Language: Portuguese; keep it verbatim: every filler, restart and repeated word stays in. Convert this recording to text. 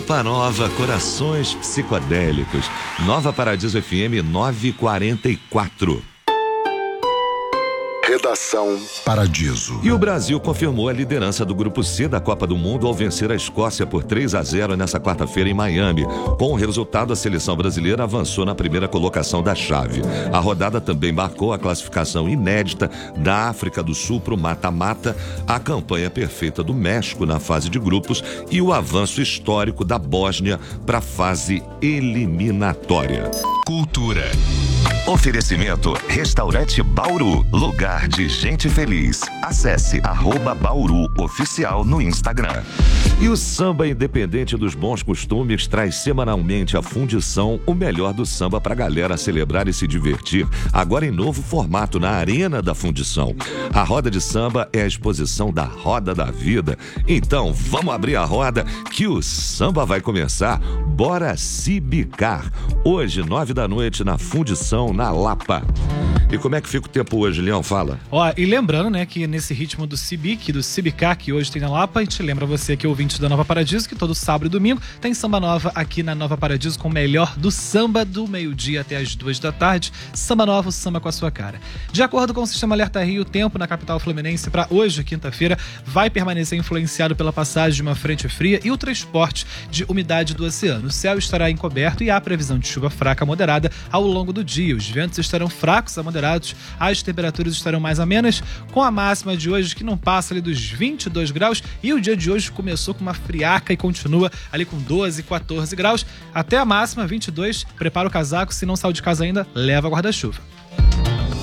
Roupa Nova, Corações Psicodélicos. Nova Paradiso F M nove e quarenta e quatro. Redação Paradiso. E o Brasil confirmou a liderança do Grupo C da Copa do Mundo ao vencer a Escócia por três a zero nessa quarta-feira em Miami. Com o resultado, a seleção brasileira avançou na primeira colocação da chave. A rodada também marcou a classificação inédita da África do Sul para o mata-mata, a campanha perfeita do México na fase de grupos e o avanço histórico da Bósnia para a fase eliminatória. Cultura. Oferecimento Restaurante Bauru, lugar de gente feliz. Acesse arroba Bauru Oficial no Instagram. E o Samba Independente dos Bons Costumes traz semanalmente a Fundição, o melhor do samba pra galera celebrar e se divertir, agora em novo formato na Arena da Fundição. A roda de samba é a exposição da roda da vida. Então vamos abrir a roda que o samba vai começar. Bora se bicar. Hoje, nove da noite, na Fundição, na Lapa. E como é que fica o tempo hoje, Leão? Fala. Ó, e lembrando, né, que nesse ritmo do Cibic, do Cibicar, que hoje tem na Lapa, a gente lembra você que é ouvinte da Nova Paradiso, que todo sábado e domingo tem samba nova aqui na Nova Paradiso com o melhor do samba do meio-dia até as duas da tarde. Samba novo, samba com a sua cara. De acordo com o Sistema Alerta Rio, o tempo na capital fluminense para hoje, quinta-feira, vai permanecer influenciado pela passagem de uma frente fria e o transporte de umidade do oceano. O céu estará encoberto e há previsão de chuva fraca moderada ao longo do dia. Os ventos estarão fracos a moderados, as temperaturas estarão mais amenas, com a máxima de hoje que não passa ali dos vinte e dois graus, e o dia de hoje começou com uma friaca e continua ali com doze, quatorze graus, até a máxima vinte e dois. Prepara o casaco, se não saiu de casa ainda, leva guarda-chuva.